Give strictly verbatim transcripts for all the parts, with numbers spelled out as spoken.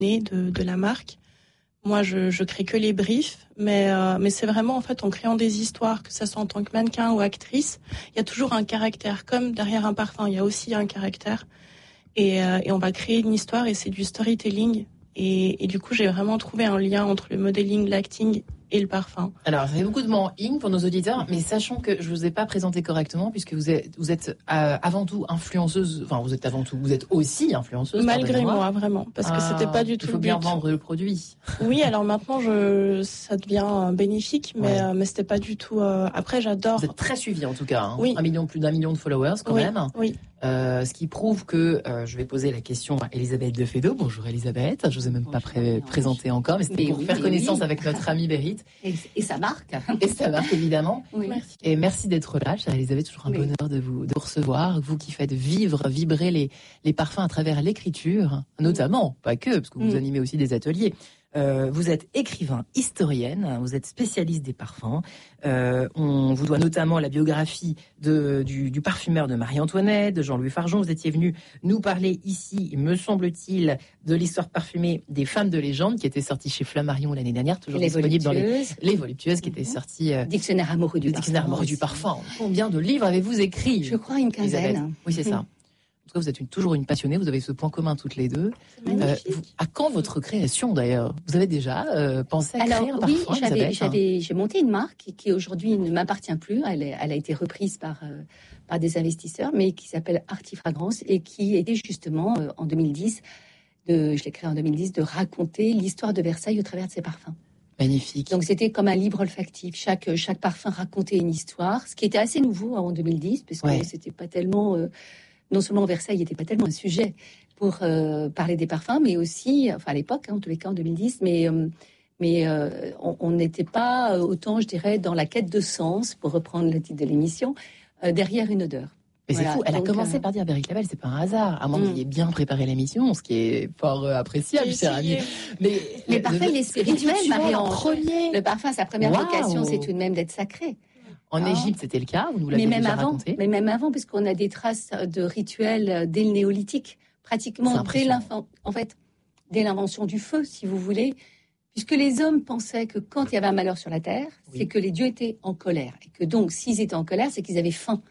de, de la marque. Moi, je, je crée que les briefs, mais, euh, mais c'est vraiment, en fait, en créant des histoires, que ça soit en tant que mannequin ou actrice, il y a toujours un caractère. Comme derrière un parfum, il y a aussi un caractère. Et, euh, et on va créer une histoire et c'est du storytelling. Et, et du coup, j'ai vraiment trouvé un lien entre le modeling, l'acting et le parfum. Alors, ça fait beaucoup de mots en ing pour nos auditeurs, mais sachant que je vous ai pas présenté correctement, puisque vous êtes, vous êtes euh, avant tout influenceuse, enfin vous êtes avant tout, vous êtes aussi influenceuse. Malgré moi, vraiment, parce que ah, c'était pas du tout le but. Il faut bien vendre le produit. Oui, alors maintenant, je, ça devient bénéfique, mais, ouais. euh, mais c'était pas du tout... Euh... Après, j'adore... Vous êtes très suivi en tout cas, hein. Oui. Un million, plus d'un million de followers quand oui. même. Oui. Euh, ce qui prouve que, euh, je vais poser la question à Elisabeth de Fédot. Bonjour Elisabeth, je vous ai même Bonjour, pas pré- présentée encore, mais c'était mais pour oui, faire connaissance oui. avec notre amie Bérit. Et, et ça marque. Et ça marque évidemment. Oui. Merci. Et merci d'être là, chère Elisabeth, toujours un oui. bonheur de vous, de vous recevoir. Vous qui faites vivre, vibrer les, les parfums à travers l'écriture, notamment, pas que, parce que vous mm. animez aussi des ateliers. Euh, vous êtes écrivain, historienne, vous êtes spécialiste des parfums. Euh, on vous doit notamment la biographie de, du, du parfumeur de Marie-Antoinette, de Jean-Louis Fargeon. Vous étiez venu nous parler ici, me semble-t-il, de l'histoire parfumée des femmes de légende qui était sortie chez Flammarion l'année dernière, toujours les disponible dans les, les voluptueuses qui mm-hmm. étaient sorties. Euh, Dictionnaire amoureux du le parfum. Dictionnaire amoureux du parfum. Combien de livres avez-vous écrit? Je crois une quinzaine. Elisabeth. Oui, c'est ça. En tout cas, vous êtes une, toujours une passionnée, vous avez ce point commun toutes les deux. Euh, vous, à quand votre création d'ailleurs? Vous avez déjà euh, pensé à Alors, créer un oui, parfum? j'avais, j'avais, j'ai monté une marque qui, qui aujourd'hui ne m'appartient plus. Elle, est, elle a été reprise par, euh, par des investisseurs, mais qui s'appelle Artifragrance et qui était justement euh, en deux mille dix, de, je l'ai créée en deux mille dix, de raconter l'histoire de Versailles au travers de ses parfums. Magnifique. Donc c'était comme un livre olfactif. Chaque, chaque parfum racontait une histoire, ce qui était assez nouveau en deux mille dix, parce que ouais. c'était pas tellement... Euh, non seulement Versailles n'était pas tellement un sujet pour euh, parler des parfums, mais aussi, enfin à l'époque, hein, en tous les cas en deux mille dix, mais, euh, mais euh, on n'était pas autant, je dirais, dans la quête de sens, pour reprendre le titre de l'émission, euh, derrière une odeur. Mais voilà, c'est fou, elle donc, a commencé euh... par dire Bérit Label, c'est pas un hasard, à moins mm. que vous ayez bien préparé l'émission, ce qui est fort euh, appréciable, cher ami. Mais, mais le parfum, il est spirituel, Marie-Ange. Le parfum, sa première wow. vocation, c'est tout de même d'être sacré. En ah. Égypte, c'était le cas, vous nous l'avez mais même déjà avant, raconté. Mais même avant, puisqu'on a des traces de rituels dès le néolithique, pratiquement dès l'infant, en fait, dès l'invention du feu, si vous voulez, puisque les hommes pensaient que quand il y avait un malheur sur la terre, oui. c'est que les dieux étaient en colère, et que donc, s'ils étaient en colère, c'est qu'ils avaient faim.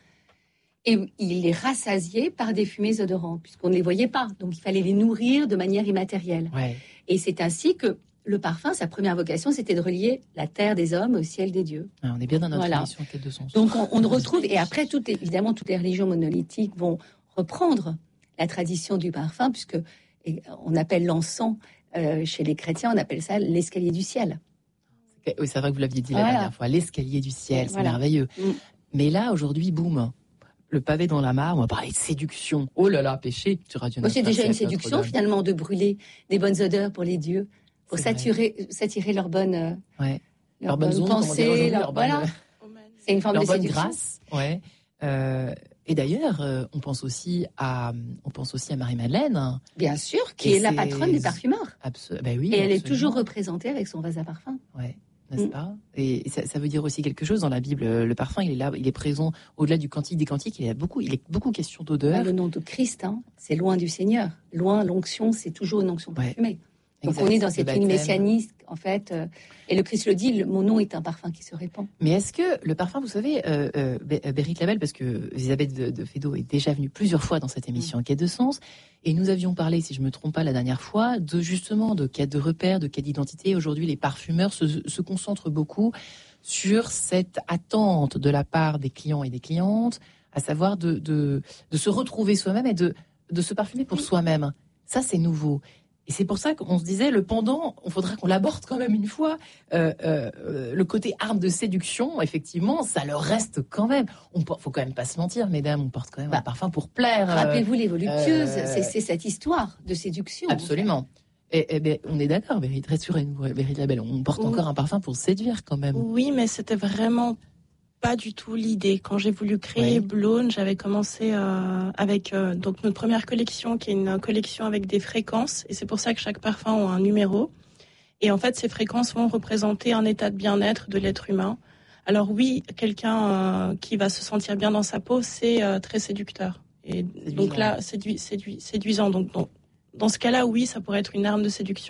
Et ils les rassasiaient par des fumées odorantes, puisqu'on ne les voyait pas, donc il fallait les nourrir de manière immatérielle. Ouais. Et c'est ainsi que le parfum, sa première vocation, c'était de relier la terre des hommes au ciel des dieux. Ah, on est bien dans notre voilà. mission quête de sens. Donc on, on retrouve, et après, tout, évidemment, toutes les religions monolithiques vont reprendre la tradition du parfum, puisque et, on appelle l'encens, euh, chez les chrétiens, on appelle ça l'escalier du ciel. Oui, c'est vrai que vous l'aviez dit la voilà. dernière fois, l'escalier du ciel, c'est voilà. merveilleux. Mm. Mais là, aujourd'hui, boum, le pavé dans la mare, on va parler de séduction. Oh là là, péché sur Radio Notre. C'est déjà une séduction, finalement, de brûler des bonnes odeurs pour les dieux. Pour s'attirer, s'attirer leur bonne, euh, ouais. leur, leur bonne, bonne zone, pensée, leur, leur voilà. Bonne, c'est une forme leur de bonne séduction. grâce. Ouais. Euh, et d'ailleurs, euh, on pense aussi à, on pense aussi à Marie-Madeleine. Bien sûr, qui et est la patronne des parfumeurs. Absolument. Ben oui. Et elle absolument. est toujours représentée avec son vase à parfum. Ouais. N'est-ce mm. pas? Et ça, ça veut dire aussi quelque chose dans la Bible. Le parfum, il est là, il est présent au-delà du cantique des cantiques. Il y a beaucoup, il est beaucoup question d'odeur. Bah, le nom de Christ, hein, c'est loin du Seigneur. Loin, l'onction, c'est toujours une onction parfumée. Ouais. Donc exact, on est dans cette ligne messianique, en fait. Euh, et le Christ le dit, le, mon nom est un parfum qui se répand. Mais est-ce que le parfum, vous savez, euh, euh, Bérit Label, parce que Elisabeth de, de Fédot est déjà venue plusieurs fois dans cette émission mmh. Quête de sens, et nous avions parlé, si je ne me trompe pas la dernière fois, de justement de quête de repères, de quête d'identité. Aujourd'hui, les parfumeurs se, se concentrent beaucoup sur cette attente de la part des clients et des clientes, à savoir de, de, de se retrouver soi-même et de, de se parfumer pour soi-même. Ça, c'est nouveau. Et c'est pour ça qu'on se disait, le pendant, il faudra qu'on l'aborde quand même une fois. Euh, euh, le côté arme de séduction, effectivement, ça leur reste quand même. Il ne faut quand même pas se mentir, mesdames, on porte quand même bah, un parfum pour plaire. Rappelez-vous les voluptueuses, euh, c'est, c'est cette histoire de séduction. Absolument. En fait. Et, et ben, on est d'accord, Bérit, rassurez-nous, Bérit Label, on porte oui. encore un parfum pour séduire quand même. Oui, mais c'était vraiment pas du tout l'idée. Quand j'ai voulu créer oui. Blône, j'avais commencé euh, avec euh, donc notre première collection, qui est une collection avec des fréquences, et c'est pour ça que chaque parfum a un numéro. Et en fait, ces fréquences vont représenter un état de bien-être de l'être humain. Alors oui, quelqu'un euh, qui va se sentir bien dans sa peau, c'est euh, très séducteur. Et séduisant. Donc là, séduit, séduit, séduisant. Donc, donc dans ce cas-là, oui, ça pourrait être une arme de séduction.